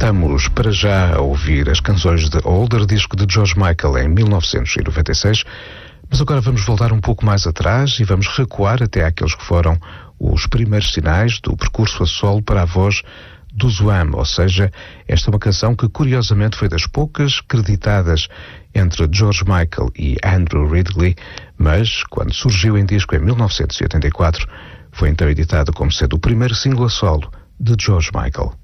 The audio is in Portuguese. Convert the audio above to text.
Estamos para já a ouvir as canções de Older, disco de George Michael em 1996, mas agora vamos voltar um pouco mais atrás e vamos recuar até àqueles que foram os primeiros sinais do percurso a solo para a voz do Wham, ou seja, esta é uma canção que curiosamente foi das poucas creditadas entre George Michael e Andrew Ridgeley, mas quando surgiu em disco em 1984, foi então editada como sendo o primeiro single a solo de George Michael.